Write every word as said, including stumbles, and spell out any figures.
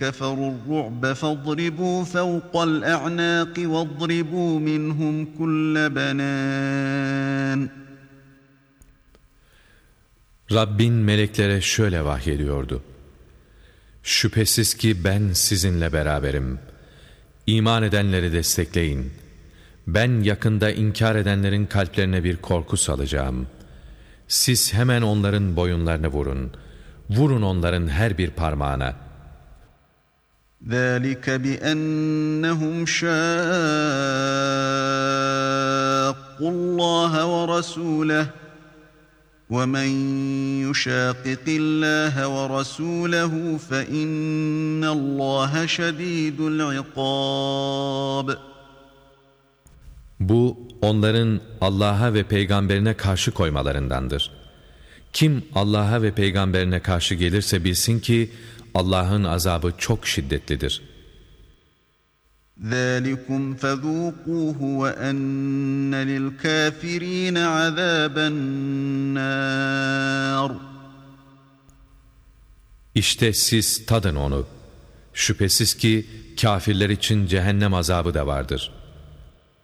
كَفَرُوا الرُّعْبَ فَاضْرِبُوا فَوْقَ الْأَعْنَاقِ وَاضْرِبُوا مِنْهُمْ كُلَّ بَنَانٍ. Rabbin meleklere şöyle vahyediyordu: Şüphesiz ki ben sizinle beraberim. İman edenleri destekleyin. Ben yakında inkar edenlerin kalplerine bir korku salacağım. Siz hemen onların boyunlarını vurun. Vurun onların her bir parmağına. ذَٰلِكَ بِأَنَّهُمْ شَاقُّوا اللّٰهَ وَرَسُولَهُ وَمَنْ يُشَاقِقِ اللّٰهَ وَرَسُولَهُ فَإِنَّ اللّٰهَ شَد۪يدُ الْعِقَابِ. Bu onların Allah'a ve peygamberine karşı koymalarındandır. Kim Allah'a ve peygamberine karşı gelirse bilsin ki Allah'ın azabı çok şiddetlidir. ذَٰلِكُمْ فَذُوقُوهُ وَأَنَّ لِلْكَافِر۪ينَ عَذَابَ النَّارِ. İşte siz tadın onu. Şüphesiz ki kafirler için cehennem azabı da vardır.